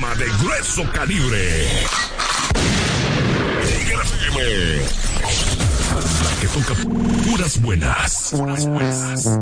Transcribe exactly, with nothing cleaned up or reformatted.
programa de grueso calibre. Tigre F M. La que toca puras buenas. Puras buenas.